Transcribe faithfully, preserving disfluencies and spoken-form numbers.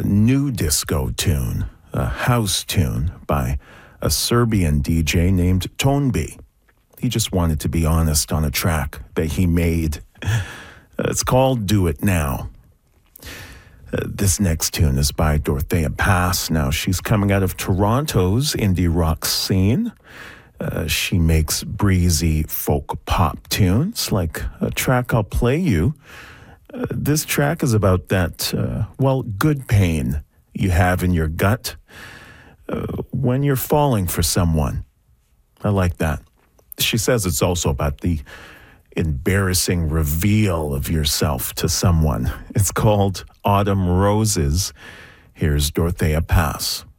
a new disco tune, a house tune by a Serbian D J named Tonbi. He just wanted to be honest on a track that he made. Uh, it's called Do It Now. Uh, this next tune is by Dorothea Pass. Now, she's coming out of Toronto's indie rock scene. Uh, she makes breezy folk pop tunes, like a track I'll play you. Uh, this track is about that, uh, well, good pain you have in your gut uh, when you're falling for someone. I like that. She says it's also about the embarrassing reveal of yourself to someone. It's called Autumn Roses. Here's Dorothea Pass.